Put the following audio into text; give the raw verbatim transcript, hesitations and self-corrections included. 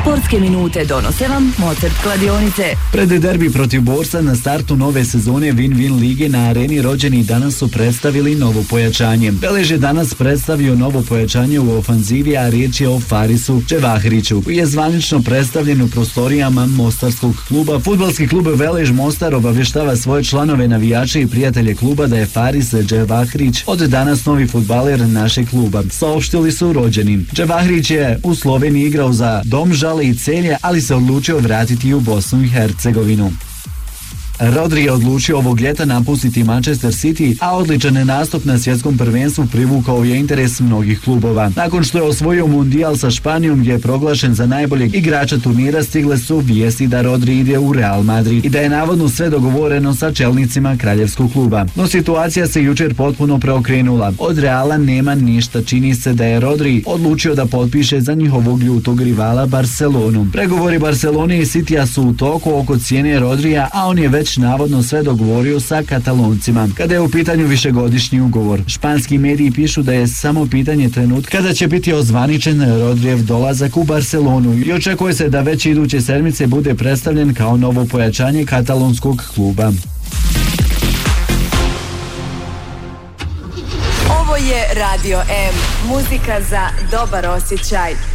Sportske minute donose vam Mozart kladionice. Pred derbi protiv Borsa na startu nove sezone Win-Win lige na areni Rođeni danas su predstavili novo pojačanje. Belež je danas predstavio novo pojačanje u ofanzivi, a riječ je o Farisu Dževahriću, koji je zvanično predstavljen u prostorijama mostarskog kluba. Fudbalski klub Velež Mostar obavještava svoje članove, navijače i prijatelje kluba da je Faris Dževahrić od danas novi fudbaler našeg kluba, saopštili su Rođeni. Dževahrić je u Sloveniji igrao za Domžale i Celje, ali se odlučio vratiti u Bosnu i Hercegovinu. Rodri je odlučio ovog ljeta napustiti Manchester City, a odličan nastup na svjetskom prvenstvu privukao je interes mnogih klubova. Nakon što je osvojio mundijal sa Španijom, gdje je proglašen za najboljeg igrača turnira, stigle su vijesti da Rodri ide u Real Madrid i da je navodno sve dogovoreno sa čelnicima kraljevskog kluba. No situacija se jučer potpuno preokrenula. Od Reala nema ništa. Čini se da je Rodri odlučio da potpiše za njihovog ljutog rivala Barcelonu. Pregovori Barcelone i Citya su u toku oko cijene Rodrija, a on je već navodno sve dogovorio sa Kataloncima. Kada je u pitanju višegodišnji ugovor, španski mediji pišu da je samo pitanje trenutka kada će biti ozvaničen Rodrijev dolazak u Barcelonu i očekuje se da već iduće sedmice bude predstavljen kao novo pojačanje katalonskog kluba. Ovo je Radio M, muzika za dobar osjećaj.